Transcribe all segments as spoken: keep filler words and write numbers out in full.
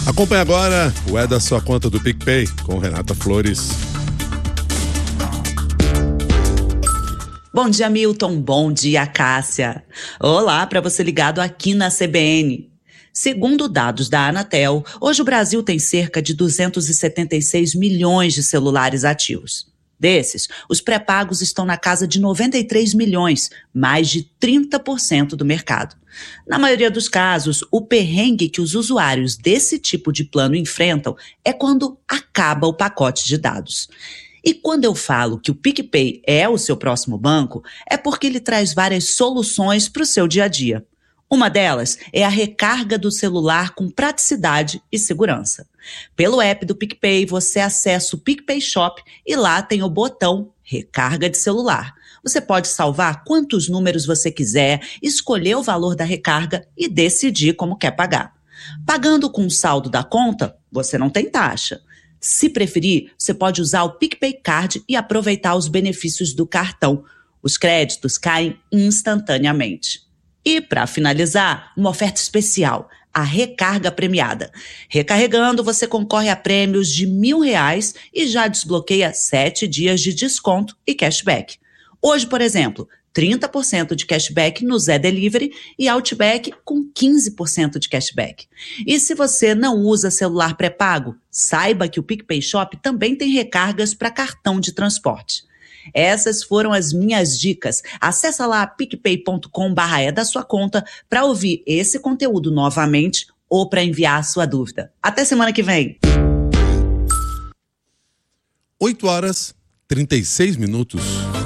Acompanhe agora o É da Sua Conta do PicPay com Renata Flores. Bom dia, Milton. Bom dia, Cássia. Olá para você ligado aqui na C B N. Segundo dados da Anatel, hoje o Brasil tem cerca de duzentos e setenta e seis milhões de celulares ativos. Desses, os pré-pagos estão na casa de noventa e três milhões, mais de trinta por cento do mercado. Na maioria dos casos, o perrengue que os usuários desse tipo de plano enfrentam é quando acaba o pacote de dados. E quando eu falo que o PicPay é o seu próximo banco, é porque ele traz várias soluções para o seu dia a dia. Uma delas é a recarga do celular com praticidade e segurança. Pelo app do PicPay, você acessa o PicPay Shop e lá tem o botão Recarga de Celular. Você pode salvar quantos números você quiser, escolher o valor da recarga e decidir como quer pagar. Pagando com o saldo da conta, você não tem taxa. Se preferir, você pode usar o PicPay Card e aproveitar os benefícios do cartão. Os créditos caem instantaneamente. E, para finalizar, uma oferta especial, a recarga premiada. Recarregando, você concorre a prêmios de mil reais e já desbloqueia sete dias de desconto e cashback. Hoje, por exemplo, trinta por cento de cashback no Zé Delivery e Outback com quinze por cento de cashback. E se você não usa celular pré-pago, saiba que o PicPay Shop também tem recargas para cartão de transporte. Essas foram as minhas dicas. Acesse lá picpay ponto com barra é da sua conta para ouvir esse conteúdo novamente ou para enviar a sua dúvida. Até semana que vem. oito horas e trinta e seis minutos.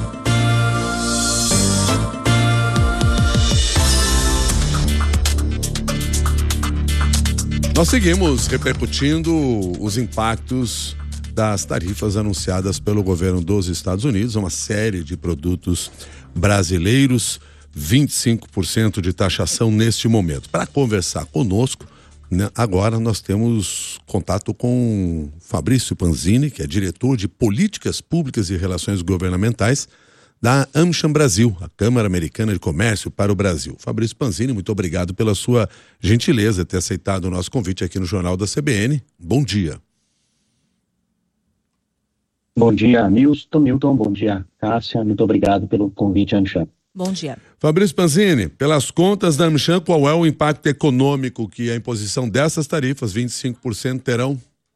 Nós seguimos repercutindo os impactos das tarifas anunciadas pelo governo dos Estados Unidos, uma série de produtos brasileiros, vinte e cinco por cento de taxação neste momento. Para conversar conosco, né, agora nós temos contato com Fabrício Panzini, que é diretor de Políticas Públicas e Relações Governamentais da AmCham Brasil, a Câmara Americana de Comércio para o Brasil. Fabrício Panzini, muito obrigado pela sua gentileza de ter aceitado o nosso convite aqui no Jornal da C B N. Bom dia. Bom dia, Milton. Milton, bom dia, Cássia. Muito obrigado pelo convite, AmCham. Bom dia. Fabrício Panzini, pelas contas da AmCham, qual é o impacto econômico que a imposição dessas tarifas, vinte e cinco por cento, terão?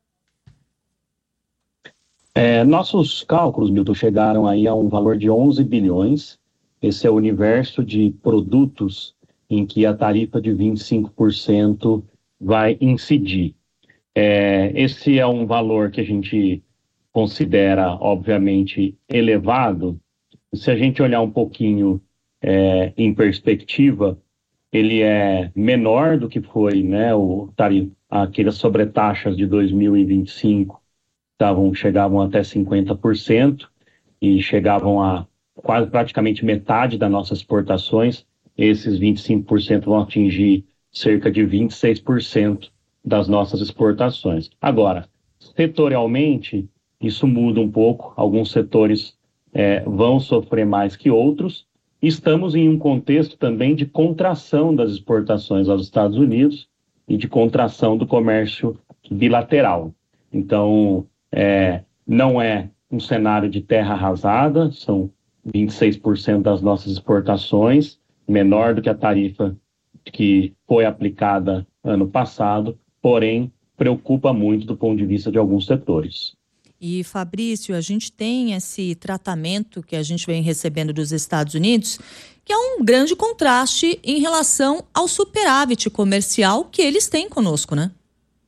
É, nossos cálculos, Milton, chegaram aí a um valor de onze bilhões. Esse é o universo de produtos em que a tarifa de vinte e cinco por cento vai incidir. É, esse é um valor que a gente considera, obviamente, elevado. Se a gente olhar um pouquinho é, em perspectiva, ele é menor do que foi, né, o tarif, aquelas sobretaxas de dois mil e vinte e cinco, estavam, chegavam até cinquenta por cento e chegavam a quase praticamente metade das nossas exportações. Esses vinte e cinco por cento vão atingir cerca de vinte e seis por cento das nossas exportações. Agora, setorialmente, isso muda um pouco, alguns setores é, vão sofrer mais que outros. Estamos em um contexto também de contração das exportações aos Estados Unidos e de contração do comércio bilateral. Então, é, não é um cenário de terra arrasada, são vinte e seis por cento das nossas exportações, menor do que a tarifa que foi aplicada ano passado, porém preocupa muito do ponto de vista de alguns setores. E, Fabrício, a gente tem esse tratamento que a gente vem recebendo dos Estados Unidos, que é um grande contraste em relação ao superávit comercial que eles têm conosco, né?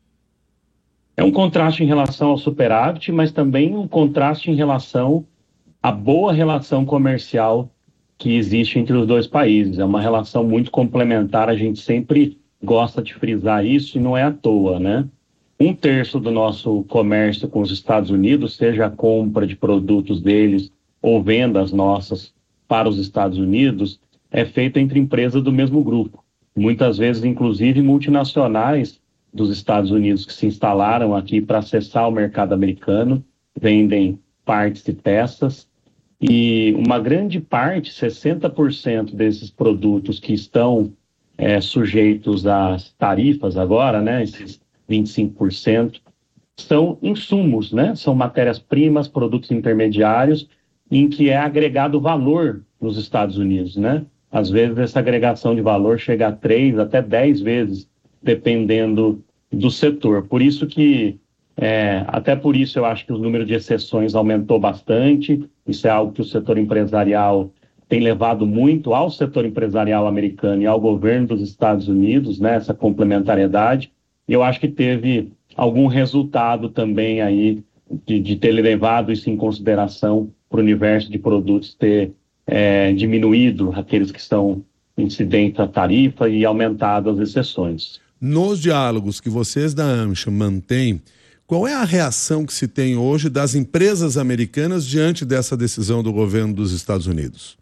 É um contraste em relação ao superávit, mas também um contraste em relação à boa relação comercial que existe entre os dois países. É uma relação muito complementar, a gente sempre gosta de frisar isso e não é à toa, né? Um terço do nosso comércio com os Estados Unidos, seja a compra de produtos deles ou vendas nossas para os Estados Unidos, é feito entre empresas do mesmo grupo. Muitas vezes, inclusive, multinacionais dos Estados Unidos que se instalaram aqui para acessar o mercado americano, vendem partes e peças. E uma grande parte, sessenta por cento desses produtos que estão é, sujeitos às tarifas agora, né, esses vinte e cinco por cento, são insumos, né? São matérias-primas, produtos intermediários, em que é agregado valor nos Estados Unidos, né? Às vezes essa agregação de valor chega a três, até dez vezes, dependendo do setor. Por isso que, é, até por isso eu acho que o número de exceções aumentou bastante. Isso é algo que o setor empresarial tem levado muito ao setor empresarial americano e ao governo dos Estados Unidos, né? Essa complementariedade. E eu acho que teve algum resultado também aí de, de ter levado isso em consideração para o universo de produtos ter é, diminuído aqueles que estão incidentes à tarifa e aumentado as exceções. Nos diálogos que vocês da AmCham mantêm, qual é a reação que se tem hoje das empresas americanas diante dessa decisão do governo dos Estados Unidos?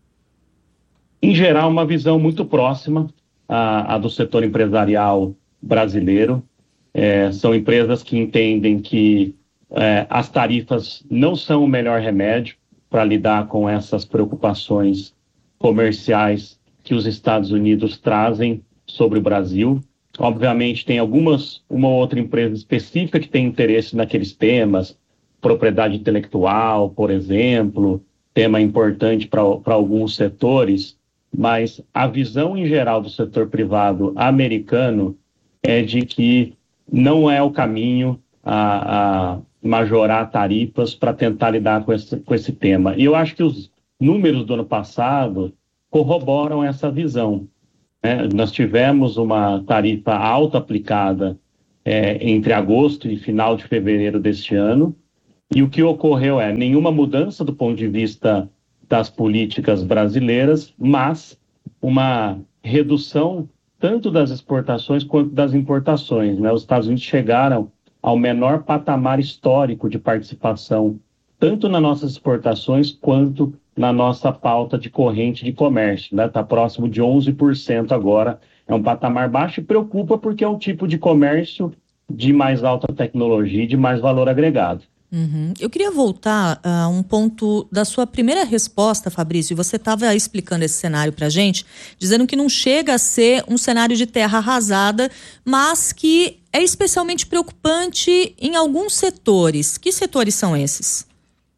Em geral, uma visão muito próxima à, à do setor empresarial brasileiro. É, são empresas que entendem que é, as tarifas não são o melhor remédio para lidar com essas preocupações comerciais que os Estados Unidos trazem sobre o Brasil. Obviamente, tem algumas, uma ou outra empresa específica que tem interesse naqueles temas, propriedade intelectual, por exemplo, tema importante para alguns setores, mas a visão em geral do setor privado americano é de que não é o caminho a, a majorar tarifas para tentar lidar com esse, com esse tema. E eu acho que os números do ano passado corroboram essa visão. Né? Nós tivemos uma tarifa alta aplicada é, entre agosto e final de fevereiro deste ano, e o que ocorreu é nenhuma mudança do ponto de vista das políticas brasileiras, mas uma redução tanto das exportações quanto das importações. Né? Os Estados Unidos chegaram ao menor patamar histórico de participação, tanto nas nossas exportações quanto na nossa pauta de corrente de comércio. Está, né? Próximo de onze por cento agora. É um patamar baixo e preocupa porque é um tipo de comércio de mais alta tecnologia e de mais valor agregado. Uhum. Eu queria voltar a um ponto da sua primeira resposta, Fabrício. Você estava explicando esse cenário para a gente, dizendo que não chega a ser um cenário de terra arrasada, mas que é especialmente preocupante em alguns setores. Que setores são esses?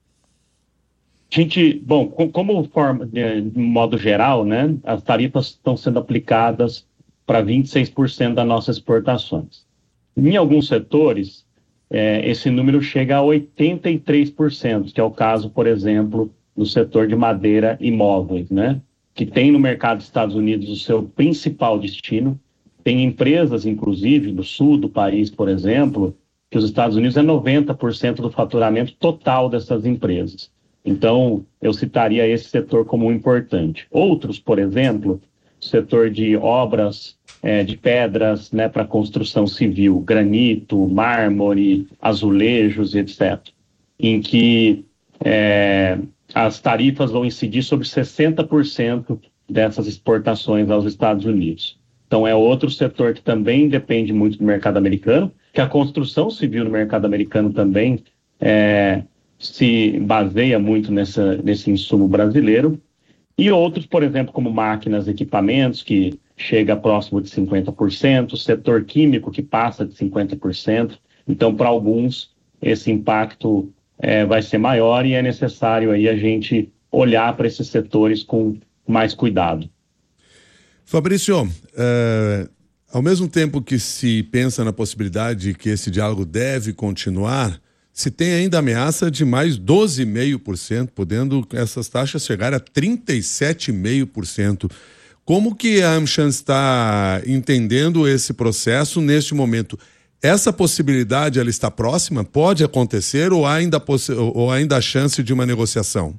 Gente, bom, como forma, de modo geral, né, as tarifas estão sendo aplicadas para vinte e seis por cento das nossas exportações. Em alguns setores, É, esse número chega a oitenta e três por cento, que é o caso, por exemplo, do setor de madeira e móveis, né? Que tem no mercado dos Estados Unidos o seu principal destino. Tem empresas, inclusive, do sul do país, por exemplo, que os Estados Unidos é noventa por cento do faturamento total dessas empresas. Então, eu citaria esse setor como importante. Outros, por exemplo, o setor de obras É, de pedras, né, para construção civil, granito, mármore, azulejos, etcétera, em que é, as tarifas vão incidir sobre sessenta por cento dessas exportações aos Estados Unidos. Então é outro setor que também depende muito do mercado americano, que a construção civil no mercado americano também é, se baseia muito nessa, nesse insumo brasileiro, e outros, por exemplo, como máquinas, equipamentos, que chega próximo de cinquenta por cento, o setor químico que passa de cinquenta por cento. Então, para alguns, esse impacto é, vai ser maior e é necessário aí a gente olhar para esses setores com mais cuidado. Fabrício, é, ao mesmo tempo que se pensa na possibilidade de que esse diálogo deve continuar, se tem ainda a ameaça de mais doze vírgula cinco por cento, podendo essas taxas chegar a trinta e sete vírgula cinco por cento. Como que a AmCham está entendendo esse processo neste momento? Essa possibilidade ela está próxima? Pode acontecer ou ainda, possi- ou ainda há chance de uma negociação?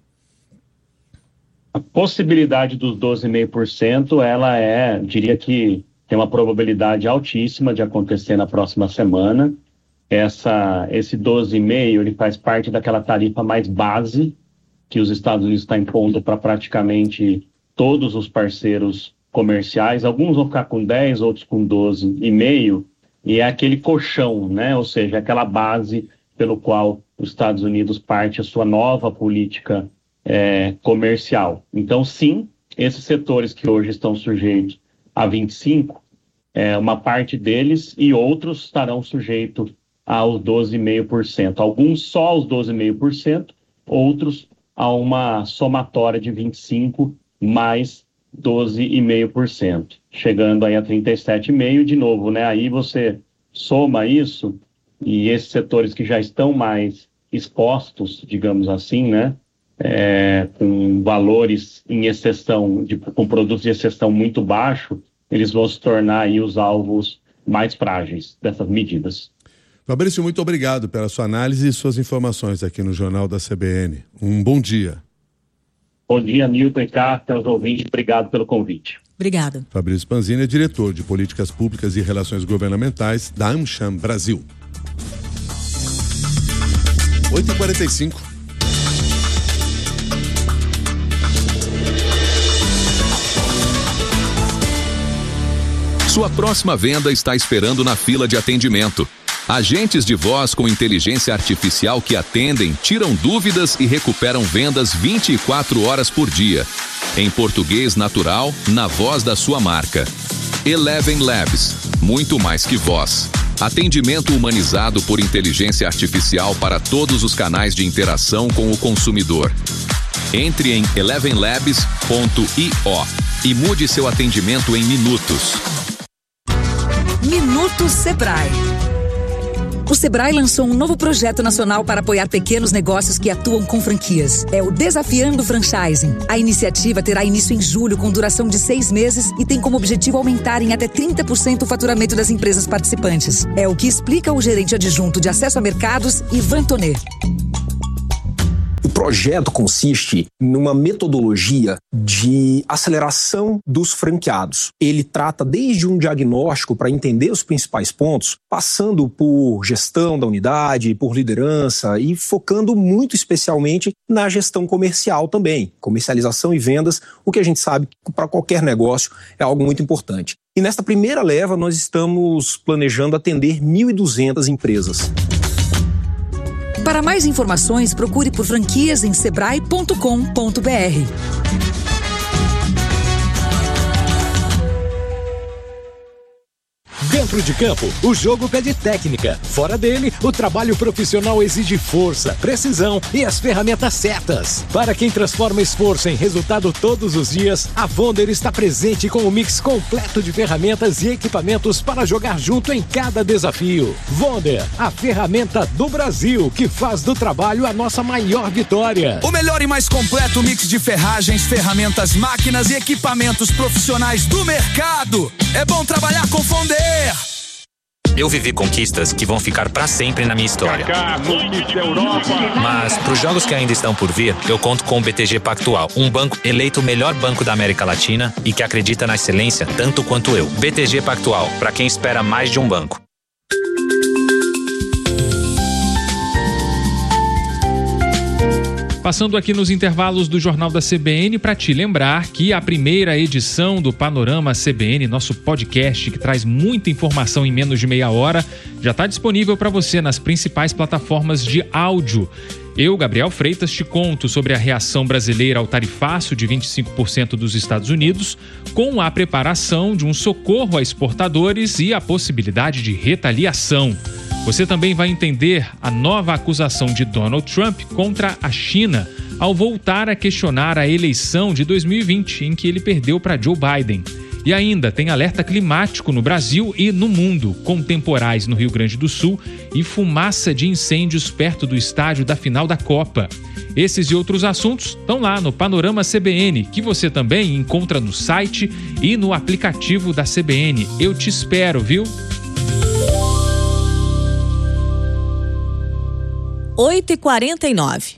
A possibilidade dos doze vírgula cinco por cento, ela é, diria que tem uma probabilidade altíssima de acontecer na próxima semana. Essa, esse doze vírgula cinco por cento ele faz parte daquela tarifa mais base que os Estados Unidos estão impondo para praticamente todos os parceiros comerciais. Alguns vão ficar com dez, outros com doze vírgula cinco por cento, e é aquele colchão, né? Ou seja, aquela base pelo qual os Estados Unidos parte a sua nova política é, comercial. Então, sim, esses setores que hoje estão sujeitos a vinte e cinco por cento, é, uma parte deles, e outros estarão sujeitos aos doze vírgula cinco por cento. Alguns só aos doze vírgula cinco por cento, outros a uma somatória de vinte e cinco por cento mais doze vírgula cinco por cento, chegando aí a trinta e sete vírgula cinco por cento. De novo, né? Aí você soma isso, e esses setores que já estão mais expostos, digamos assim, né? É, com valores em exceção, de, com produtos de exceção muito baixo, eles vão se tornar aí os alvos mais frágeis dessas medidas. Fabrício, muito obrigado pela sua análise e suas informações aqui no Jornal da C B N. Um bom dia. Bom dia, Milton e Cássia, aos ouvintes. Obrigado pelo convite. Obrigada. Fabrício Panzini é diretor de Políticas Públicas e Relações Governamentais da AmCham Brasil. oito e quarenta e cinco. Sua próxima venda está esperando na fila de atendimento. Agentes de voz com inteligência artificial que atendem, tiram dúvidas e recuperam vendas vinte e quatro horas por dia. Em português natural, na voz da sua marca. Eleven Labs, muito mais que voz. Atendimento humanizado por inteligência artificial para todos os canais de interação com o consumidor. Entre em eleven labs ponto i o e mude seu atendimento em minutos. Minuto Sebrae. O Sebrae lançou um novo projeto nacional para apoiar pequenos negócios que atuam com franquias. É o Desafiando Franchising. A iniciativa terá início em julho, com duração de seis meses e tem como objetivo aumentar em até trinta por cento o faturamento das empresas participantes. É o que explica o gerente adjunto de acesso a mercados, Ivan Tonê. O projeto consiste numa metodologia de aceleração dos franqueados. Ele trata desde um diagnóstico para entender os principais pontos, passando por gestão da unidade, por liderança e focando muito especialmente na gestão comercial também. Comercialização e vendas, o que a gente sabe que para qualquer negócio é algo muito importante. E nesta primeira leva nós estamos planejando atender mil e duzentas empresas. Para mais informações, procure por franquias em sebrae ponto com ponto br. Dentro de campo, o jogo pede técnica. Fora dele, o trabalho profissional exige força, precisão e as ferramentas certas. Para quem transforma esforço em resultado todos os dias, a Vonder está presente com um mix completo de ferramentas e equipamentos para jogar junto em cada desafio. Vonder, a ferramenta do Brasil que faz do trabalho a nossa maior vitória. O melhor e mais completo mix de ferragens, ferramentas, máquinas e equipamentos profissionais do mercado. É bom trabalhar com Vonder. Eu vivi conquistas que vão ficar pra sempre na minha história. Mas pros jogos que ainda estão por vir, eu conto com o B T G Pactual, um banco eleito o melhor banco da América Latina e que acredita na excelência tanto quanto eu. B T G Pactual, pra quem espera mais de um banco. Passando aqui nos intervalos do Jornal da C B N para te lembrar que a primeira edição do Panorama C B N, nosso podcast que traz muita informação em menos de meia hora, já está disponível para você nas principais plataformas de áudio. Eu, Gabriel Freitas, te conto sobre a reação brasileira ao tarifaço de vinte e cinco por cento dos Estados Unidos, com a preparação de um socorro a exportadores e a possibilidade de retaliação. Você também vai entender a nova acusação de Donald Trump contra a China ao voltar a questionar a eleição de dois mil e vinte, em que ele perdeu para Joe Biden. E ainda tem alerta climático no Brasil e no mundo, com temporais no Rio Grande do Sul e fumaça de incêndios perto do estádio da final da Copa. Esses e outros assuntos estão lá no Panorama C B N, que você também encontra no site e no aplicativo da C B N. Eu te espero, viu? oito e quarenta e nove.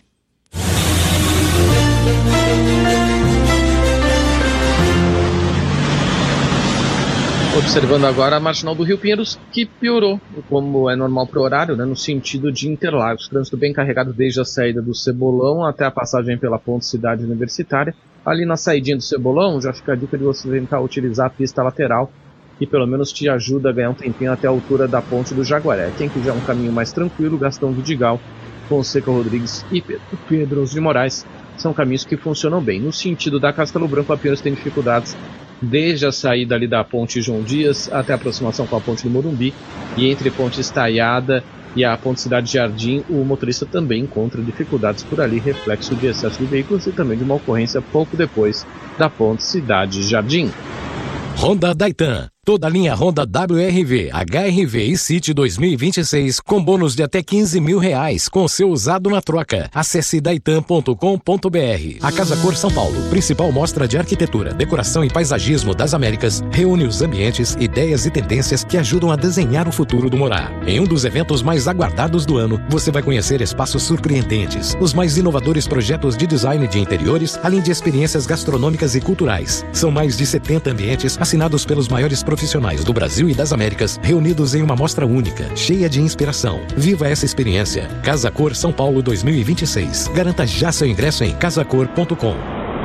Observando agora a Marginal do Rio Pinheiros, que piorou, como é normal para o horário, né, no sentido de Interlagos. Trânsito bem carregado desde a saída do Cebolão até a passagem pela Ponte Cidade Universitária. Ali na saidinha do Cebolão, já fica a dica de você tentar utilizar a pista lateral, que pelo menos te ajuda a ganhar um tempinho até a altura da Ponte do Jaguaré. Quem quiser um caminho mais tranquilo, Gastão Vidigal, Fonseca Rodrigues e Pedro de Moraes são caminhos que funcionam bem. No sentido da Castelo Branco, a Pinheiros tem dificuldades desde a saída ali da ponte João Dias até a aproximação com a ponte do Morumbi, e entre ponte Estaiada e a ponte Cidade Jardim, o motorista também encontra dificuldades por ali, reflexo de excesso de veículos e também de uma ocorrência pouco depois da ponte Cidade Jardim. Honda Daitan. Toda a linha Honda W R V, H R V e City dois mil e vinte e seis com bônus de até quinze mil reais com seu usado na troca. Acesse daitan ponto com ponto b r. A Casa Cor São Paulo, principal mostra de arquitetura, decoração e paisagismo das Américas, reúne os ambientes, ideias e tendências que ajudam a desenhar o futuro do morar. Em um dos eventos mais aguardados do ano, você vai conhecer espaços surpreendentes, os mais inovadores projetos de design de interiores, além de experiências gastronômicas e culturais. São mais de setenta ambientes assinados pelos maiores profissionais do Brasil e das Américas, reunidos em uma mostra única, cheia de inspiração. Viva essa experiência. Casa Cor São Paulo dois mil e vinte e seis. Garanta já seu ingresso em casa cor ponto com.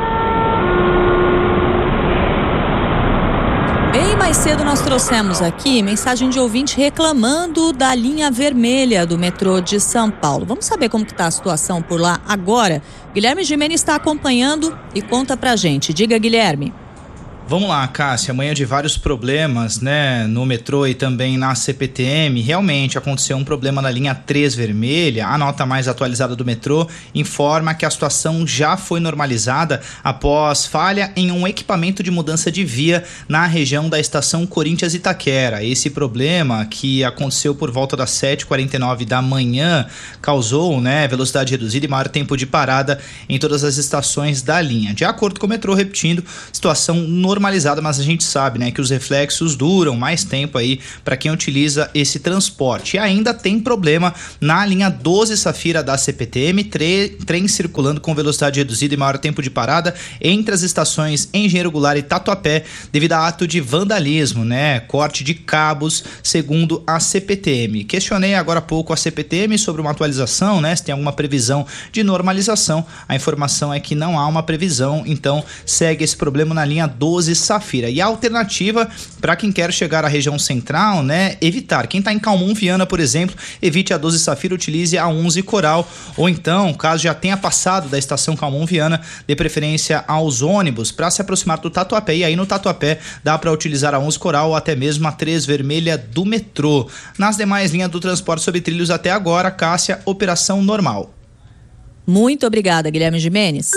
Bem mais cedo nós trouxemos aqui mensagem de ouvinte reclamando da linha vermelha do metrô de São Paulo. Vamos saber como que está a situação por lá agora? Guilherme Gimenez está acompanhando e conta pra gente. Diga, Guilherme. Vamos lá, Cássia, amanhã de vários problemas, né, no metrô e também na C P T M. Realmente aconteceu um problema na linha três vermelha. A nota mais atualizada do metrô informa que a situação já foi normalizada após falha em um equipamento de mudança de via na região da estação Corinthians Itaquera. Esse problema, que aconteceu por volta das sete e quarenta e nove da manhã, causou, né, velocidade reduzida e maior tempo de parada em todas as estações da linha. De acordo com o metrô, repetindo, situação normalizada. normalizada, mas a gente sabe, né, que os reflexos duram mais tempo aí para quem utiliza esse transporte. E ainda tem problema na linha doze Safira da C P T M, tre- trem circulando com velocidade reduzida e maior tempo de parada entre as estações Engenheiro Goulart e Tatuapé, devido a ato de vandalismo, né, corte de cabos, segundo a C P T M. Questionei agora há pouco a C P T M sobre uma atualização, né, se tem alguma previsão de normalização. A informação é que não há uma previsão, então segue esse problema na linha doze Safira. E a alternativa para quem quer chegar à região central, né, evitar. Quem está em Calmon Viana, por exemplo, evite a doze Safira, utilize a onze Coral, ou então, caso já tenha passado da estação Calmon Viana, dê preferência aos ônibus para se aproximar do Tatuapé, e aí no Tatuapé dá para utilizar a onze Coral ou até mesmo a três vermelha do metrô. Nas demais linhas do transporte sobre trilhos até agora, Cássia, operação normal. Muito obrigada, Guilherme Gimenez.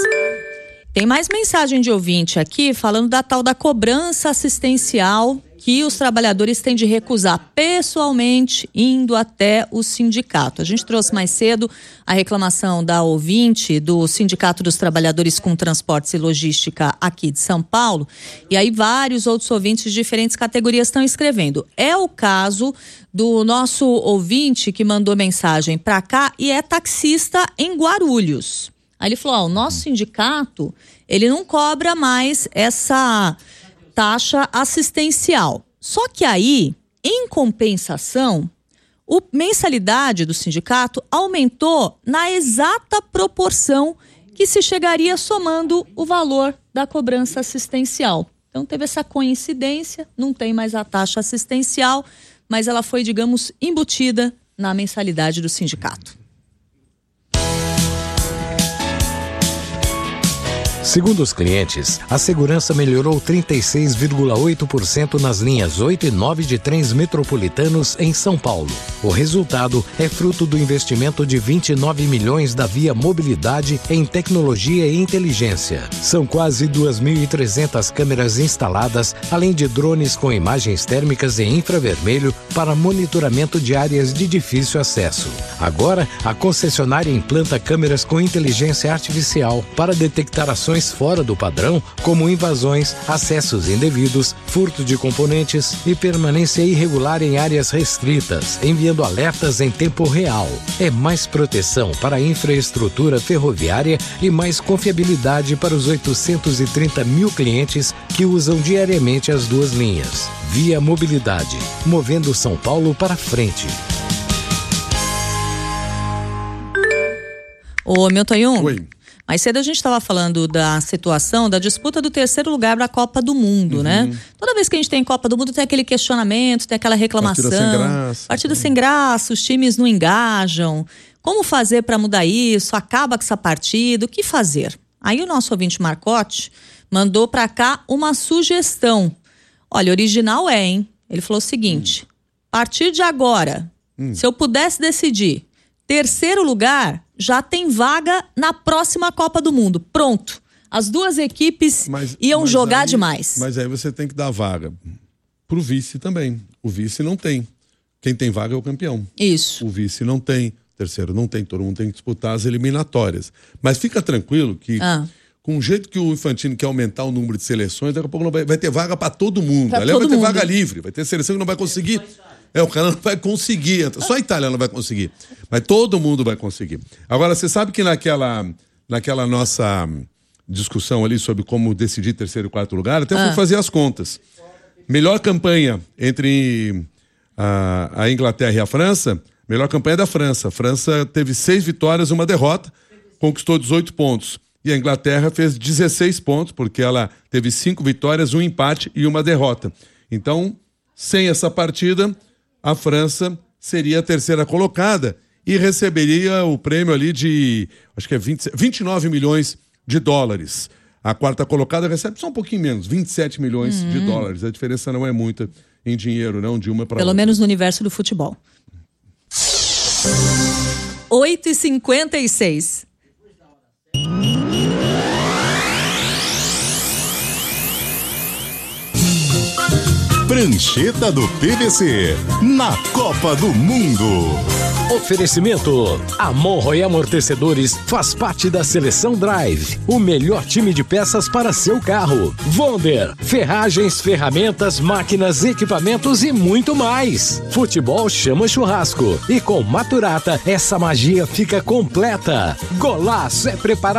Tem mais mensagem de ouvinte aqui falando da tal da cobrança assistencial que os trabalhadores têm de recusar pessoalmente indo até o sindicato. A gente trouxe mais cedo a reclamação da ouvinte do Sindicato dos Trabalhadores com Transportes e Logística aqui de São Paulo, e aí vários outros ouvintes de diferentes categorias estão escrevendo. É o caso do nosso ouvinte que mandou mensagem para cá e é taxista em Guarulhos. Aí ele falou, ó, o nosso sindicato, ele não cobra mais essa taxa assistencial. Só que aí, em compensação, a mensalidade do sindicato aumentou na exata proporção que se chegaria somando o valor da cobrança assistencial. Então teve essa coincidência, não tem mais a taxa assistencial, mas ela foi, digamos, embutida na mensalidade do sindicato. Segundo os clientes, a segurança melhorou trinta e seis vírgula oito por cento nas linhas oito e nove de trens metropolitanos em São Paulo. O resultado é fruto do investimento de vinte e nove milhões da Via Mobilidade em tecnologia e inteligência. São quase duas mil e trezentas câmeras instaladas, além de drones com imagens térmicas e infravermelho para monitoramento de áreas de difícil acesso. Agora, a concessionária implanta câmeras com inteligência artificial para detectar ações fora do padrão, como invasões, acessos indevidos, furto de componentes e permanência irregular em áreas restritas, enviando alertas em tempo real. É mais proteção para a infraestrutura ferroviária e mais confiabilidade para os oitocentos e trinta mil clientes que usam diariamente as duas linhas. Via Mobilidade, movendo São Paulo para frente. Ô, Milton Jung. Oi. Mais cedo a gente estava falando da situação da disputa do terceiro lugar da Copa do Mundo, uhum. né? Toda vez que a gente tem Copa do Mundo tem aquele questionamento, tem aquela reclamação. Partida sem graça. Partida sem graça, os times não engajam. Como fazer para mudar isso? Acaba com essa partida, o que fazer? Aí o nosso ouvinte Marcote mandou pra cá uma sugestão. Olha, original é, hein? Ele falou o seguinte, hum. a partir de agora, hum. se eu pudesse decidir, terceiro lugar já tem vaga na próxima Copa do Mundo. Pronto. As duas equipes mas, iam mas jogar aí, demais. Mas aí você tem que dar vaga pro vice também. O vice não tem. Quem tem vaga é o campeão. Isso. O vice não tem. O terceiro não tem. Todo mundo tem que disputar as eliminatórias. Mas fica tranquilo que, ah. com o jeito que o Infantino quer aumentar o número de seleções, daqui a pouco não vai, vai ter vaga para todo mundo. Aliás, vai ter mundo. vaga livre. Vai ter seleção que não vai conseguir. É, o cara não vai conseguir. Só a Itália não vai conseguir. Mas todo mundo vai conseguir. Agora, você sabe que naquela, naquela nossa discussão ali sobre como decidir terceiro e quarto lugar, até ah. fui fazer as contas. Melhor campanha entre a, a Inglaterra e a França, melhor campanha da França. A França teve seis vitórias e uma derrota, conquistou dezoito pontos. E a Inglaterra fez dezesseis pontos, porque ela teve cinco vitórias, um empate e uma derrota. Então, sem essa partida, a França seria a terceira colocada e receberia o prêmio ali de, acho que é vinte, vinte e nove milhões de dólares. A quarta colocada recebe só um pouquinho menos, vinte e sete milhões uhum. de dólares. A diferença não é muita em dinheiro, não, de uma para outra. Pelo menos no universo do futebol. oito e cinquenta e seis. Prancheta do P V C, na Copa do Mundo. Oferecimento: Amon e Amortecedores faz parte da Seleção Drive, o melhor time de peças para seu carro. Vonder, ferragens, ferramentas, máquinas, equipamentos e muito mais. Futebol chama churrasco e com Maturata essa magia fica completa. Golaço é preparado